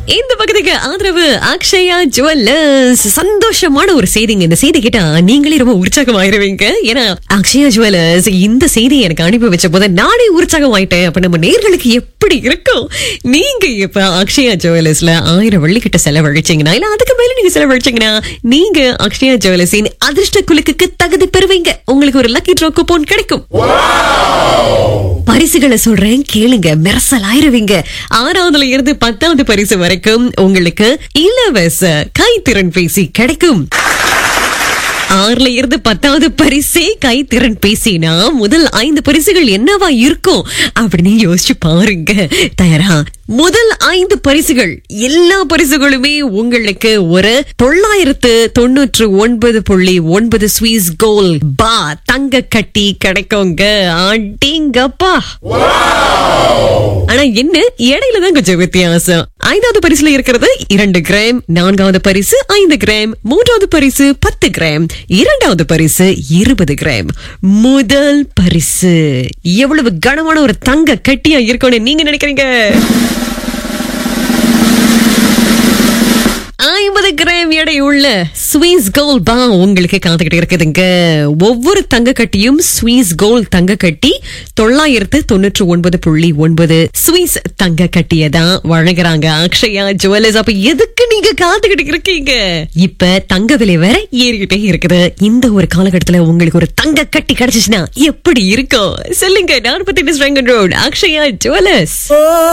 இந்த பக்கத்துக்கு ஆதரவு அக்ஷயா ஜுவல்லர்ஸ். சந்தோஷமான ஒரு செய்திங்க. இந்த செய்தி கேட்டா நீங்களே ரொம்ப உற்சாகமாயிருவீங்க. ஏன்னா அக்ஷயா ஜுவல்லர்ஸ் இந்த செய்தியை எனக்கு அனுப்பி வச்ச போது நானே உற்சாகம் ஆயிட்டேன். அப்ப நம்ம நேர்களுக்கு எப்படி இருக்கும்? நீங்க இப்ப அக்ஷயா ஜுவல்லர்ஸ்ல 1000 வெள்ளி கிட்ட செலவழிச்சீங்கன்னா, இல்ல அதுக்கு மேல நீங்க செலவழிச்சீங்கன்னா, நீங்க அக்ஷயா ஜுவல்லர்ஸின் அதிர்ஷ்ட குலுக்குக்கு தகுதி பெறுவீங்க. உங்களுக்கு ஒரு லக்கி ட்ரா கூப்பன் கிடைக்கும். பரிசுகளை சொல்றேன் கேளுங்க, மெர்சல் ஆயிருவீங்க. 6வதுல இருந்து 10வது பரிசு வரைக்கும் உங்களுக்கு இலவச கைத்திறன் பேசி கிடைக்கும். 6ல இருந்து 10வது பரிசே கைத்திறன் பேசினா முதல் 5 பரிசுகள் என்னவா இருக்கும் அப்படின்னு யோசிச்சு பாருங்க. தயாரா? முதல் 5 பரிசுகள் எல்லா பரிசுகளுமே உங்களுக்கு ஒரு 999.9 ஸ்வீஸ் கோல்ட் பா தங்க கட்டி கிடைக்குங்க. அடிங்கப்பா! ஆனா என்ன இடையில தான் கொஞ்சம் வித்தியாசம். 5வது பரிசுல இருக்கிறது 2 கிராம், 4வது பரிசு 5 கிராம், 3வது பரிசு 10 கிராம், 2வது பரிசு 20 கிராம். முதல் பரிசு எவ்வளவு கனமான ஒரு தங்க கட்டியா இருக்கும்னு நீங்க நினைக்கிறீங்க? 50 கிராம் எடை உள்ள ஸ்வீஸ் கோல்ட் பா உங்களுக்கு காத்துக்கிட்டு இருக்குதுங்க. ஒவ்வொரு தங்க கட்டியும் ஸ்வீஸ் கோல்ட் தங்க கட்டி 999.9 ஸ்வீஸ் தங்க கட்டியை தான் வழங்குறாங்க அக்ஷயா ஜுவல்லர்ஸ். அப்ப எதுக்கு நீங்க காத்துக்கிட்டு இருக்கீங்க? இப்ப தங்க விலை வேற ஏறிக்கிட்டே இருக்குது. இந்த ஒரு காலகட்டத்துல உங்களுக்கு ஒரு தங்க கட்டி கிடைச்சிச்சுன்னா எப்படி இருக்கும் சொல்லுங்க. 48 ரோட் அக்ஷயா ஜுவல்லர்ஸ்.